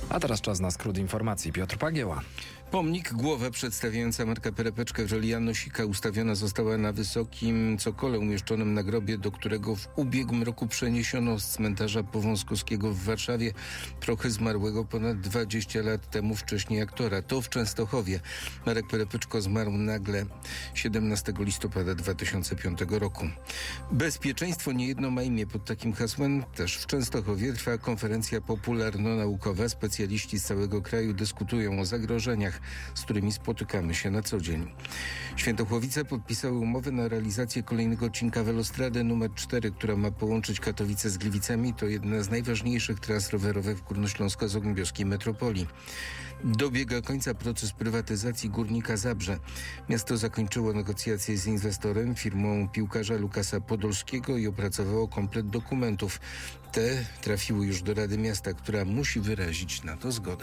A teraz czas na skrót informacji. Piotr Pagieła. Pomnik, głowa przedstawiająca Marka Perepeczkę w roli Janosika ustawiona została na wysokim cokole umieszczonym na grobie, do którego w ubiegłym roku przeniesiono z cmentarza Powązkowskiego w Warszawie prochy zmarłego ponad 20 lat temu wcześniej aktora. To w Częstochowie. Marek Perepeczko zmarł nagle 17 listopada 2005 roku. Bezpieczeństwo niejedno ma imię. Pod takim hasłem też w Częstochowie trwa konferencja popularno-naukowa. Specjaliści z całego kraju dyskutują o zagrożeniach, z którymi spotykamy się na co dzień. Świętochłowice podpisały umowę na realizację kolejnego odcinka Velostrady nr 4, która ma połączyć Katowice z Gliwicami. To jedna z najważniejszych tras rowerowych w górnośląsko-zagłębiowskiej metropolii. Dobiega końca proces prywatyzacji Górnika Zabrze. Miasto zakończyło negocjacje z inwestorem, firmą piłkarza Lukasa Podolskiego, i opracowało komplet dokumentów. Te trafiły już do Rady Miasta, która musi wyrazić na to zgodę.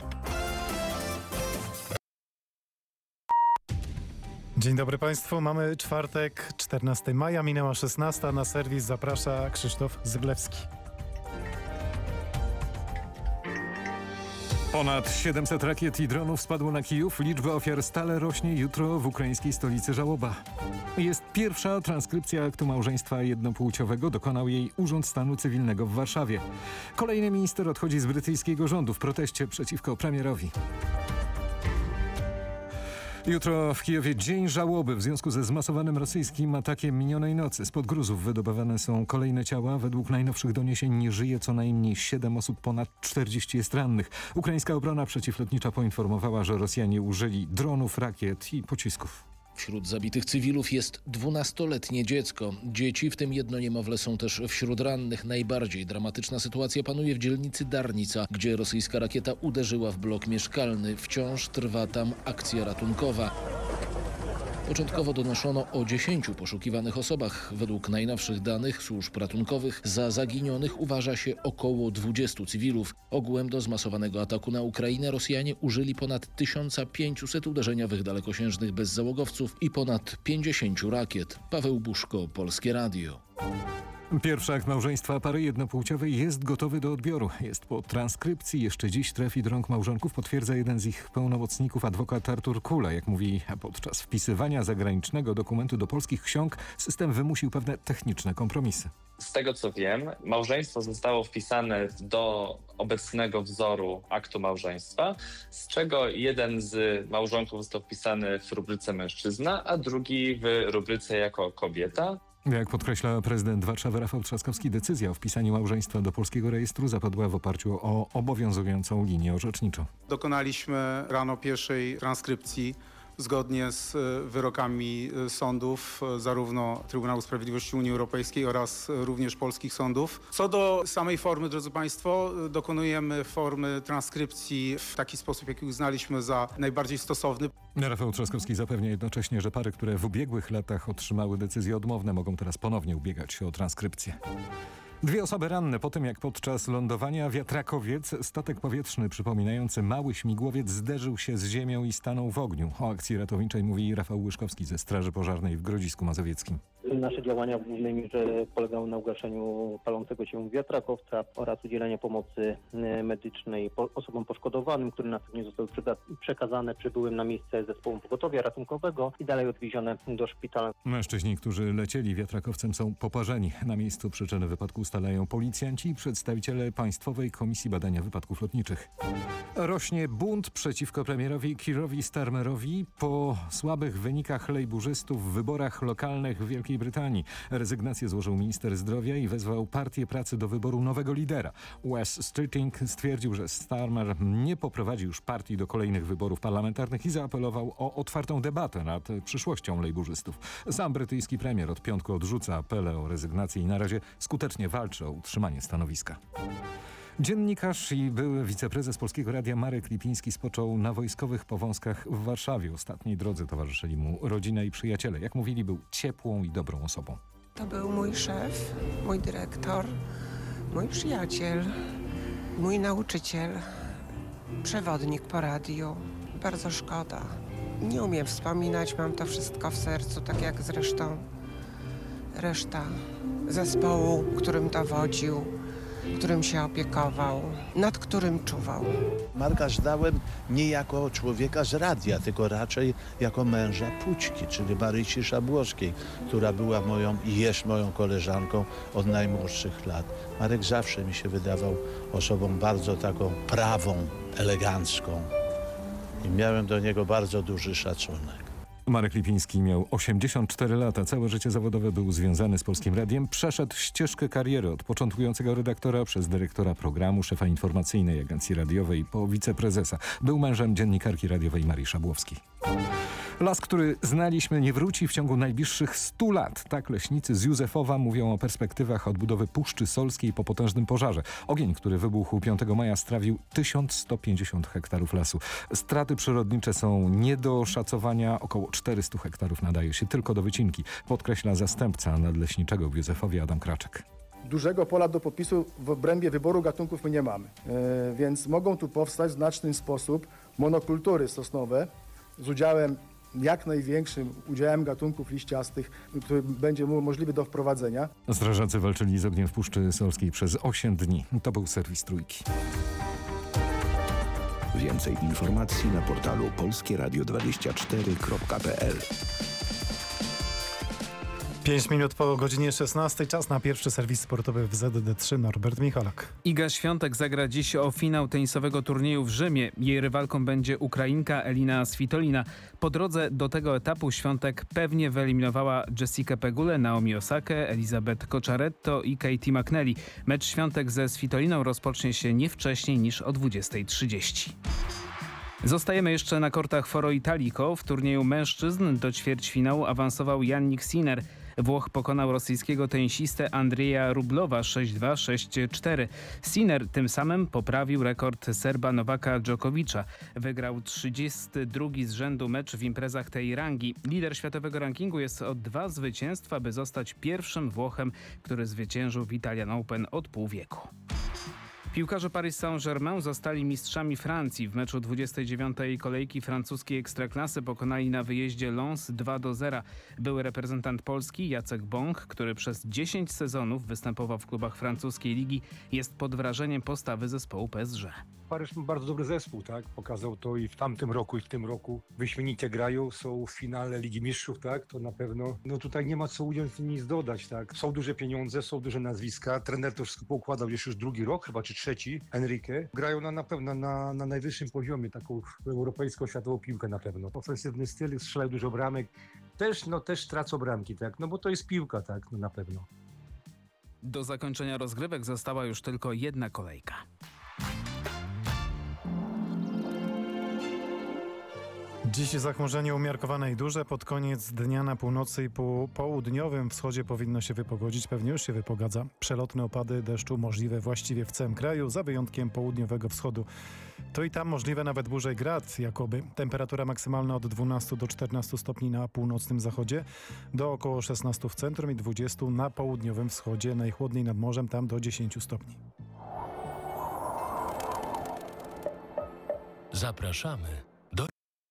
Dzień dobry Państwu. Mamy czwartek, 14 maja, minęła 16. Na serwis zaprasza Krzysztof Zyglewski. Ponad 700 rakiet i dronów spadło na Kijów. Liczba ofiar stale rośnie. Jutro w ukraińskiej stolicy żałoba. Jest pierwsza transkrypcja aktu małżeństwa jednopłciowego. Dokonał jej Urząd Stanu Cywilnego w Warszawie. Kolejny minister odchodzi z brytyjskiego rządu w proteście przeciwko premierowi. Jutro w Kijowie dzień żałoby w związku ze zmasowanym rosyjskim atakiem minionej nocy. Spod gruzów wydobywane są kolejne ciała. Według najnowszych doniesień nie żyje co najmniej 7 osób, ponad 40 jest rannych. Ukraińska obrona przeciwlotnicza poinformowała, że Rosjanie użyli dronów, rakiet i pocisków. Wśród zabitych cywilów jest 12-letnie dziecko. Dzieci, w tym jedno niemowlę, są też wśród rannych. Najbardziej dramatyczna sytuacja panuje w dzielnicy Darnica, gdzie rosyjska rakieta uderzyła w blok mieszkalny. Wciąż trwa tam akcja ratunkowa. Początkowo donoszono o 10 poszukiwanych osobach. Według najnowszych danych służb ratunkowych za zaginionych uważa się około 20 cywilów. Ogółem do zmasowanego ataku na Ukrainę Rosjanie użyli ponad 1500 uderzeniowych dalekosiężnych bezzałogowców i ponad 50 rakiet. Paweł Buszko, Polskie Radio. Pierwszy akt małżeństwa pary jednopłciowej jest gotowy do odbioru. Jest po transkrypcji. Jeszcze dziś trafi do rąk małżonków, potwierdza jeden z ich pełnomocników, adwokat Artur Kula. Jak mówi, podczas wpisywania zagranicznego dokumentu do polskich ksiąg system wymusił pewne techniczne kompromisy. Z tego co wiem, małżeństwo zostało wpisane do obecnego wzoru aktu małżeństwa, z czego jeden z małżonków został wpisany w rubryce mężczyzna, a drugi w rubryce jako kobieta. Jak podkreśla prezydent Warszawy Rafał Trzaskowski, decyzja o wpisaniu małżeństwa do polskiego rejestru zapadła w oparciu o obowiązującą linię orzeczniczą. Dokonaliśmy rano pierwszej transkrypcji zgodnie z wyrokami sądów, zarówno Trybunału Sprawiedliwości Unii Europejskiej oraz również polskich sądów. Co do samej formy, drodzy Państwo, dokonujemy formy transkrypcji w taki sposób, jaki uznaliśmy za najbardziej stosowny. Rafał Trzaskowski zapewnia jednocześnie, że pary, które w ubiegłych latach otrzymały decyzje odmowne, mogą teraz ponownie ubiegać się o transkrypcję. 2 osoby ranne po tym, jak podczas lądowania wiatrakowiec, statek powietrzny przypominający mały śmigłowiec, zderzył się z ziemią i stanął w ogniu. O akcji ratowniczej mówi Rafał Łyszkowski ze Straży Pożarnej w Grodzisku Mazowieckim. Nasze działania w głównej mierze polegały na ugaszeniu palącego się wiatrakowca oraz udzieleniu pomocy medycznej osobom poszkodowanym, które następnie zostały przekazane przybyłym na miejsce zespołom pogotowia ratunkowego i dalej odwiezione do szpitala. Mężczyźni, którzy lecieli wiatrakowcem, są poparzeni. Na miejscu przyczyny wypadku ustalają policjanci i przedstawiciele Państwowej Komisji Badania Wypadków Lotniczych. Rośnie bunt przeciwko premierowi Keerowi Starmerowi po słabych wynikach lejburzystów w wyborach lokalnych w Wielkiej Brytanii. Rezygnację złożył minister zdrowia i wezwał partię pracy do wyboru nowego lidera. Wes Streeting stwierdził, że Starmer nie poprowadzi już partii do kolejnych wyborów parlamentarnych i zaapelował o otwartą debatę nad przyszłością lejburzystów. Sam brytyjski premier od piątku odrzuca apele o rezygnację i na razie skutecznie walczy o utrzymanie stanowiska. Dziennikarz i były wiceprezes Polskiego Radia Marek Lipiński spoczął na wojskowych Powązkach w Warszawie. Ostatniej drodze towarzyszyli mu rodzina i przyjaciele. Jak mówili, był ciepłą i dobrą osobą. To był mój szef, mój dyrektor, mój przyjaciel, mój nauczyciel, przewodnik po radiu. Bardzo szkoda. Nie umiem wspominać, mam to wszystko w sercu, tak jak zresztą reszta zespołu, którym dowodził. którym się opiekował, nad którym czuwał. Marka znałem nie jako człowieka z radia, tylko raczej jako męża Pućki, czyli Marysi Szabłowskiej, która była moją i jest moją koleżanką od najmłodszych lat. Marek zawsze mi się wydawał osobą bardzo taką prawą, elegancką i miałem do niego bardzo duży szacunek. Marek Lipiński miał 84 lata. Całe życie zawodowe był związany z Polskim Radiem. Przeszedł ścieżkę kariery od początkującego redaktora przez dyrektora programu, szefa informacyjnej agencji radiowej po wiceprezesa. Był mężem dziennikarki radiowej Marii Szabłowskiej. Las, który znaliśmy, nie wróci w ciągu najbliższych 100 lat. Tak leśnicy z Józefowa mówią o perspektywach odbudowy Puszczy Solskiej po potężnym pożarze. Ogień, który wybuchł 5 maja, strawił 1150 hektarów lasu. Straty przyrodnicze są nie do szacowania. Około 400 hektarów nadaje się tylko do wycinki, podkreśla zastępca nadleśniczego w Józefowie Adam Kraczek. Dużego pola do popisu w obrębie wyboru gatunków my nie mamy, więc mogą tu powstać w znaczny sposób monokultury sosnowe z udziałem jak największym udziałem gatunków liściastych, który będzie możliwy do wprowadzenia. Strażacy walczyli z ogniem w Puszczy Solskiej przez 8 dni. To był serwis Trójki. Więcej informacji na portalu polskieradio24.pl. 5 minut po godzinie 16. Czas na pierwszy serwis sportowy w ZD3. Norbert Michalak. Iga Świątek zagra dziś o finał tenisowego turnieju w Rzymie. Jej rywalką będzie Ukrainka Elina Svitolina. Po drodze do tego etapu Świątek pewnie wyeliminowała Jessikę Pegulę, Naomi Osakę, Elizabeth Cocciaretto i Katie McNally. Mecz Świątek ze Svitoliną rozpocznie się nie wcześniej niż o 20:30. Zostajemy jeszcze na kortach Foro Italico. W turnieju mężczyzn do ćwierćfinału awansował Jannik Sinner. Włoch pokonał rosyjskiego tenisistę Andrzeja Rublowa 6-2, 6-4. Sinner tym samym poprawił rekord Serba Nowaka Dżokowicza. Wygrał 32 z rzędu mecz w imprezach tej rangi. Lider światowego rankingu jest o 2 zwycięstwa, by zostać pierwszym Włochem, który zwyciężył w Italian Open od pół wieku. Piłkarze Paris Saint-Germain zostali mistrzami Francji. W meczu 29. kolejki francuskiej Ekstraklasy pokonali na wyjeździe Lens 2-0. Były reprezentant Polski Jacek Bąk, który przez 10 sezonów występował w klubach francuskiej ligi, jest pod wrażeniem postawy zespołu PSG. Paryż ma bardzo dobry zespół, tak? Pokazał to i w tamtym roku, i w tym roku. Wyśmienicie grają, są w finale Ligi Mistrzów, tak? To na pewno. No tutaj nie ma co ująć, nic dodać, tak? Są duże pieniądze, są duże nazwiska. Trener to wszystko poukładał już drugi rok, chyba czy trzeci, Enrique. Grają na pewno na najwyższym poziomie, taką europejską, światową piłkę na pewno. Ofensywny styl, strzelają dużo bramek. Też tracą bramki, tak? No bo to jest piłka, tak? No na pewno. Do zakończenia rozgrywek została już tylko jedna kolejka. Dziś zachmurzenie umiarkowane i duże. Pod koniec dnia na północy i południowym wschodzie powinno się wypogodzić. Pewnie już się wypogadza. Przelotne opady deszczu możliwe właściwie w całym kraju, za wyjątkiem południowego wschodu. To i tam możliwe nawet burze i grad, jakoby. Temperatura maksymalna od 12 do 14 stopni na północnym zachodzie, do około 16 w centrum i 20 na południowym wschodzie. Najchłodniej nad morzem, tam do 10 stopni. Zapraszamy do...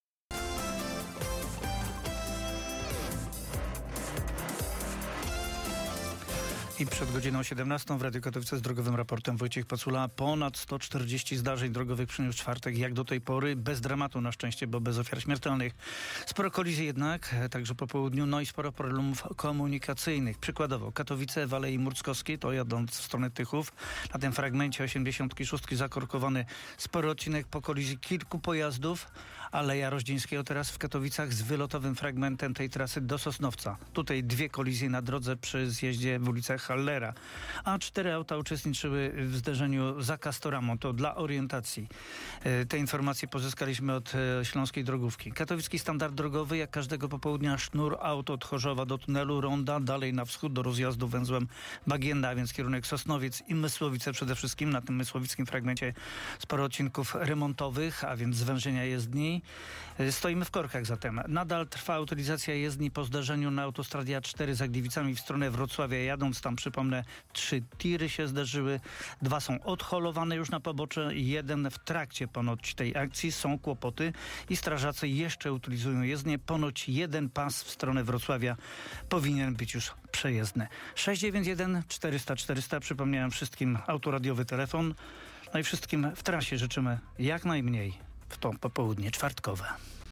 I przed godziną 17 w Radiu Katowice z drogowym raportem Wojciech Pacula. Ponad 140 zdarzeń drogowych przyniósł czwartek, jak do tej pory, bez dramatu na szczęście, bo bez ofiar śmiertelnych. Sporo kolizji jednak, także po południu, no i sporo problemów komunikacyjnych. Przykładowo Katowice w Alei Murckowskiej, to jadąc w stronę Tychów, na tym fragmencie 86 zakorkowany spory odcinek po kolizji kilku pojazdów. Aleja Roździńskiego teraz w Katowicach z wylotowym fragmentem tej trasy do Sosnowca. Tutaj 2 kolizje na drodze przy zjeździe w ulicach Hallera, a 4 auta uczestniczyły w zderzeniu za Castoramą. To dla orientacji. Te informacje pozyskaliśmy od Śląskiej Drogówki. Katowicki standard drogowy, jak każdego popołudnia, sznur aut od Chorzowa do tunelu Ronda, dalej na wschód do rozjazdu węzłem Bagienda, a więc kierunek Sosnowiec i Mysłowice przede wszystkim. Na tym mysłowickim fragmencie sporo odcinków remontowych, a więc zwężenia jezdni. Stoimy w korkach zatem. Nadal trwa utylizacja jezdni po zdarzeniu na autostradzie A4 za Gliwicami w stronę Wrocławia. Jadąc tam przy Przypomnę, 3 tiry się zderzyły, 2 są odholowane już na pobocze, 1 w trakcie ponoć tej akcji. Są kłopoty i strażacy jeszcze utylizują jezdnię. Ponoć 1 pas w stronę Wrocławia powinien być już przejezdny. 691 400 400, przypomniałem wszystkim autoradiowy telefon. No i wszystkim w trasie życzymy jak najmniej w to popołudnie czwartkowe.